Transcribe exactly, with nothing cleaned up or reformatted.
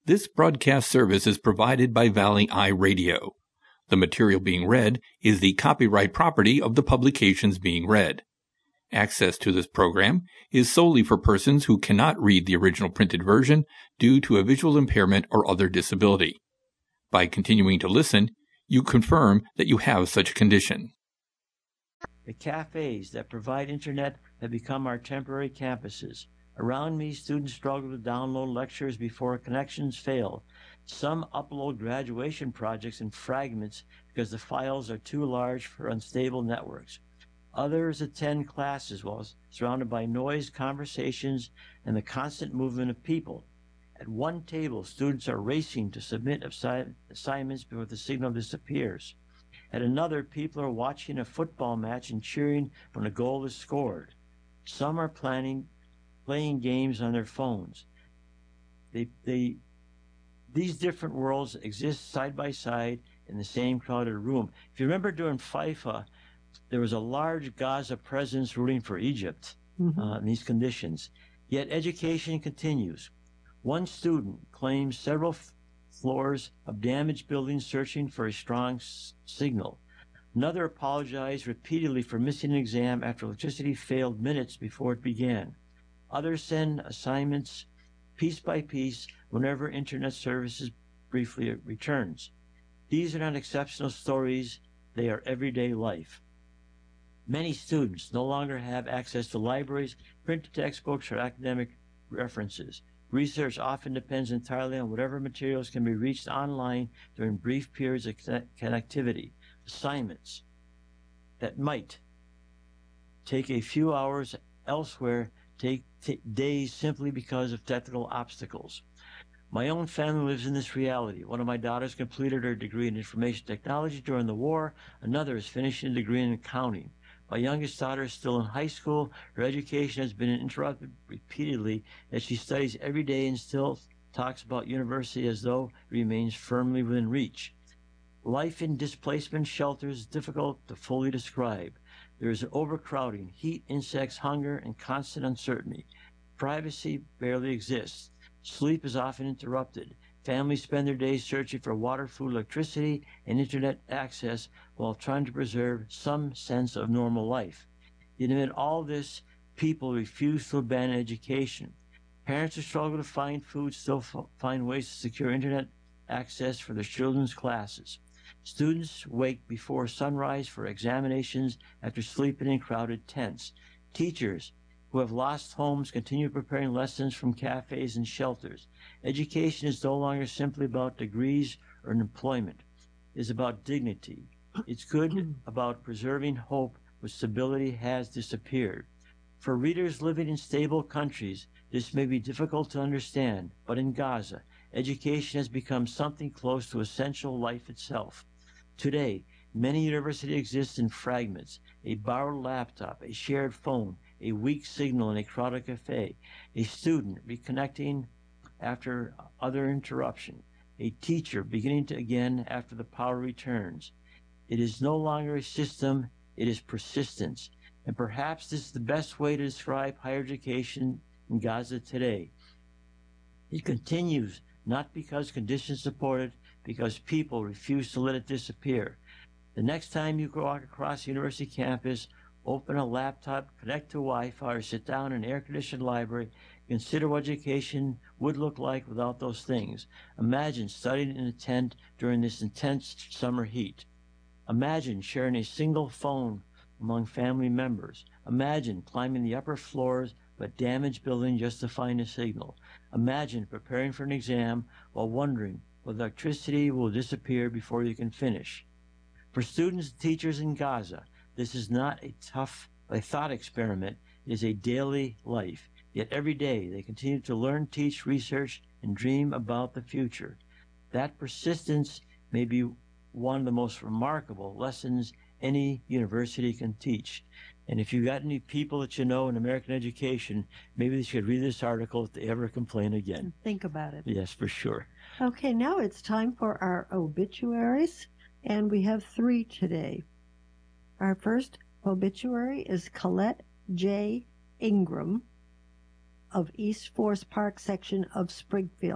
This broadcast service is provided by Valley Eye Radio. The material being read is the copyright property of the publications being read. Access to this program is solely for persons who cannot read the original printed version due to a visual impairment or other disability. By continuing to listen, you confirm that you have such a condition. The cafes that provide internet have become our temporary campuses. Around me, students struggle to download lectures before connections fail. Some upload graduation projects in fragments because the files are too large for unstable networks. Others attend classes while surrounded by noise, conversations, and the constant movement of people. At one table, students are racing to submit assi- assignments before the signal disappears. At another, people are watching a football match and cheering when a goal is scored. Some are planning, playing games on their phones. They, they, these different worlds exist side by side in the same crowded room. If you remember during FIFA, there was a large Gaza presence rooting for Egypt mm-hmm. uh, in these conditions. Yet education continues. One student claims several f- floors of damaged buildings searching for a strong s- signal. Another apologized repeatedly for missing an exam after electricity failed minutes before it began. Others send assignments piece by piece whenever internet services briefly returns. These are not exceptional stories, they are everyday life. Many students no longer have access to libraries, printed textbooks, or academic references. Research often depends entirely on whatever materials can be reached online during brief periods of connectivity. Assignments that might take a few hours elsewhere take t- days simply because of technical obstacles. My own family lives in this reality. One of my daughters completed her degree in information technology during the war. Another is finishing a degree in accounting. My youngest daughter is still in high school. Her education has been interrupted repeatedly as she studies every day and still talks about university as though it remains firmly within reach. Life in displacement shelters is difficult to fully describe. There is overcrowding, heat, insects, hunger, and constant uncertainty. Privacy barely exists. Sleep is often interrupted. Families spend their days searching for water, food, electricity, and internet access while trying to preserve some sense of normal life. Yet amid all this, people refuse to abandon education. Parents who struggle to find food still f- find ways to secure internet access for their children's classes. Students wake before sunrise for examinations after sleeping in crowded tents. Teachers who have lost homes continue preparing lessons from cafes and shelters. Education is no longer simply about degrees or employment. It is about dignity. It's good about preserving hope when stability has disappeared. For readers living in stable countries, this may be difficult to understand, but in Gaza, education has become something close to essential life itself. Today, many universities exist in fragments: a borrowed laptop, a shared phone, a weak signal in a crowded cafe, a student reconnecting after other interruption, a teacher beginning to again after the power returns. It is no longer a system, it is persistence. And perhaps this is the best way to describe higher education in Gaza today. It continues not because conditions support it, because people refuse to let it disappear. The next time you walk across a university campus, open a laptop, connect to Wi-Fi, or sit down in an air-conditioned library, consider what education would look like without those things. Imagine studying in a tent during this intense summer heat. Imagine sharing a single phone among family members. Imagine climbing the upper floors of a damaged building just to find a signal. Imagine preparing for an exam while wondering whether electricity will disappear before you can finish. For students and teachers in Gaza, this is not a tough, a thought experiment. It is a daily life. Yet every day they continue to learn, teach, research, and dream about the future. That persistence may be one of the most remarkable lessons any university can teach. And if you've got any people that you know in American education, maybe they should read this article if they ever complain again. Think about it. Yes, for sure. Okay, now it's time for our obituaries, and we have three today. Our first obituary is Colette J. Ingram of East Forest Park section of Springfield.